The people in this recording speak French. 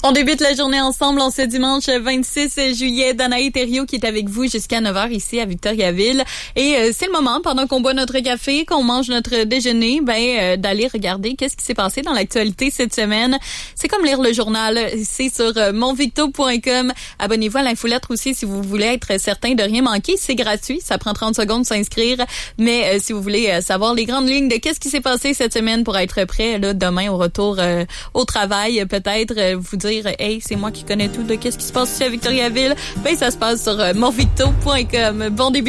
On débute la journée ensemble en ce dimanche 26 juillet. Danaï Thériault qui est avec vous jusqu'à 9h ici à Victoriaville. Et c'est le moment, pendant qu'on boit notre café, qu'on mange notre déjeuner, d'aller regarder qu'est-ce qui s'est passé dans l'actualité cette semaine. C'est comme lire le journal. C'est sur monvicto.com. Abonnez-vous à l'infolettre aussi si vous voulez être certain de rien manquer. C'est gratuit. Ça prend 30 secondes de s'inscrire. Mais si vous voulez savoir les grandes lignes de qu'est-ce qui s'est passé cette semaine pour être prêt là, demain au retour au travail, peut-être vous dire hey, c'est moi qui connais tout de qu'est-ce qui se passe ici à Victoriaville, ça se passe sur monvicto.com. Bon début